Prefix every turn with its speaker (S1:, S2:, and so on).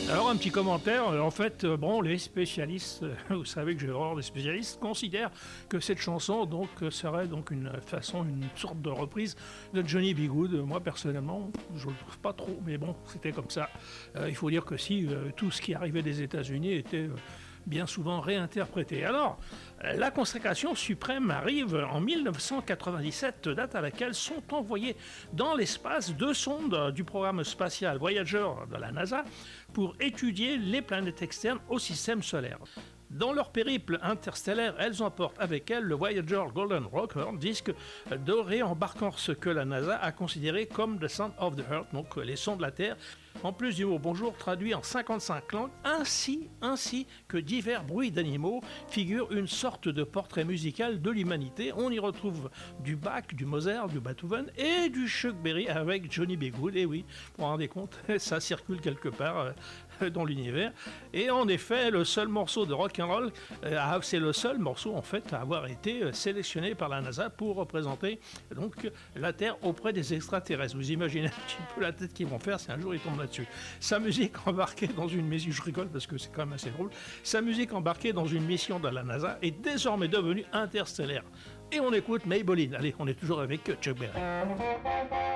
S1: Alors un petit commentaire, en fait, bon, les spécialistes, vous savez que j'ai horreur des spécialistes, considèrent que cette chanson donc serait donc une sorte de reprise de Johnny B. Good. Moi personnellement, je le trouve pas trop, mais bon, c'était comme ça. Il faut dire que si tout ce qui arrivait des États-Unis était bien souvent réinterprété. Alors, la consécration suprême arrive en 1997, date à laquelle sont envoyées dans l'espace 2 sondes du programme spatial Voyager de la NASA pour étudier les planètes externes au système solaire. Dans leur périple interstellaire, elles emportent avec elles le Voyager Golden Rocker, disque doré embarquant ce que la NASA a considéré comme The Sound of the Earth, donc les sons de la Terre, en plus du mot bonjour traduit en 55 langues, ainsi que divers bruits d'animaux, figure une sorte de portrait musical de l'humanité. On y retrouve du Bach, du Mozart, du Beethoven et du Chuck Berry avec Johnny B. Good. Et oui, vous vous rendez compte, ça circule quelque part dans l'univers. Et en effet, le seul morceau de rock'n'roll, c'est le seul morceau en fait à avoir été sélectionné par la NASA pour représenter donc la Terre auprès des extraterrestres. Vous imaginez un petit peu la tête qu'ils vont faire si un jour ils tombent là-dessus. Sa musique embarquée dans une mission, je rigole parce que c'est quand même assez drôle, sa musique embarquée dans une mission de la NASA est désormais devenue interstellaire. Et on écoute Maybelline. Allez, on est toujours avec Chuck Berry.